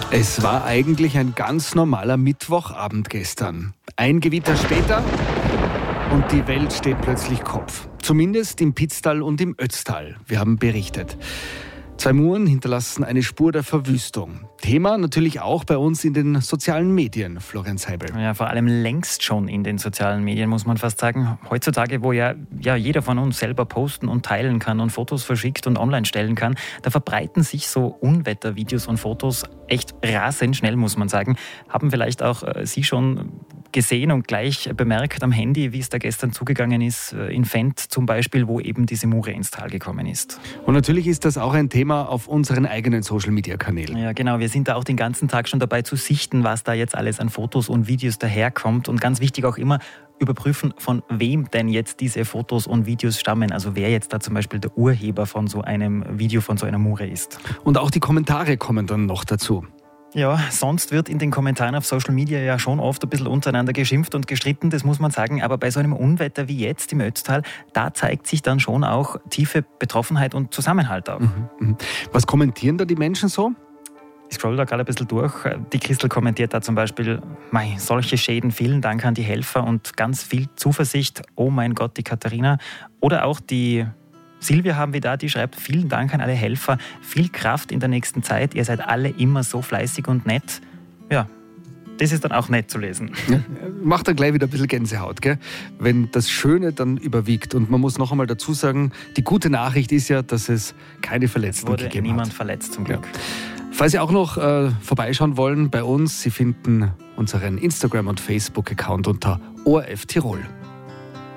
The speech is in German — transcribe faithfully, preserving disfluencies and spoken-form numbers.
Es war eigentlich ein ganz normaler Mittwochabend gestern. Ein Gewitter später und die Welt steht plötzlich Kopf. Zumindest im Pitztal und im Ötztal. Wir haben berichtet. Zwei Muren hinterlassen eine Spur der Verwüstung. Thema natürlich auch bei uns in den sozialen Medien, Florian Seibel. Ja, vor allem längst schon in den sozialen Medien, muss man fast sagen. Heutzutage, wo ja, ja jeder von uns selber posten und teilen kann und Fotos verschickt und online stellen kann, da verbreiten sich so Unwettervideos und Fotos echt rasend schnell, muss man sagen. Haben vielleicht auch äh, Sie schon gesehen und gleich bemerkt am Handy, wie es da gestern zugegangen ist, in Fendt zum Beispiel, wo eben diese Mure ins Tal gekommen ist. Und natürlich ist das auch ein Thema auf unseren eigenen Social-Media-Kanälen. Ja, genau. Wir sind da auch den ganzen Tag schon dabei zu sichten, was da jetzt alles an Fotos und Videos daherkommt. Und ganz wichtig auch immer, überprüfen, von wem denn jetzt diese Fotos und Videos stammen. Also wer jetzt da zum Beispiel der Urheber von so einem Video, von so einer Mure ist. Und auch die Kommentare kommen dann noch dazu. Ja, sonst wird in den Kommentaren auf Social Media ja schon oft ein bisschen untereinander geschimpft und gestritten, das muss man sagen. Aber bei so einem Unwetter wie jetzt im Ötztal, da zeigt sich dann schon auch tiefe Betroffenheit und Zusammenhalt auch. Mhm. Was kommentieren da die Menschen so? Ich scroll da gerade ein bisschen durch. Die Christel kommentiert da zum Beispiel, mei, solche Schäden, vielen Dank an die Helfer und ganz viel Zuversicht. Oh mein Gott, die Katharina. Oder auch die Silvia haben wir da, die schreibt, vielen Dank an alle Helfer, viel Kraft in der nächsten Zeit, ihr seid alle immer so fleißig und nett. Ja, das ist dann auch nett zu lesen. Ja, macht dann gleich wieder ein bisschen Gänsehaut, gell? Wenn das Schöne dann überwiegt. Und man muss noch einmal dazu sagen, die gute Nachricht ist ja, dass es keine Verletzten wurde gegeben niemand hat. verletzt zum Glück. Ja. Falls Sie auch noch äh, vorbeischauen wollen bei uns, Sie finden unseren Instagram- und Facebook-Account unter O R F Tirol.